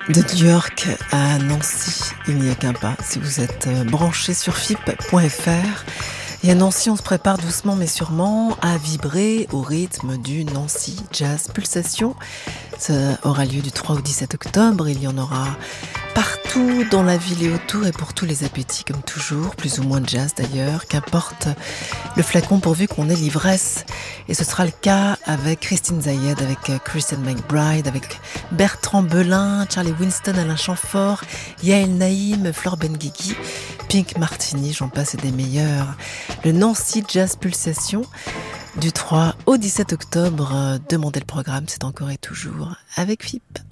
De New York à Nancy, il n'y a qu'un pas si vous êtes branché sur FIP.fr. Et à Nancy, on se prépare doucement mais sûrement à vibrer au rythme du Nancy Jazz Pulsation. Ça aura lieu du 3 au 17 octobre. Il y en aura partout dans la ville et autour et pour tous les appétits comme toujours, plus ou moins de jazz d'ailleurs, qu'importe le flacon pourvu qu'on ait l'ivresse. Et ce sera le cas avec Christine Zayed, avec Kristen McBride, avec Bertrand Belin, Charlie Winston, Alain Chamfort, Yael Naïm, Flore Benguigui, Pink Martini, j'en passe et des meilleurs. Le Nancy Jazz Pulsation du 3 au 17 octobre. Demandez le programme, c'est encore et toujours avec FIP.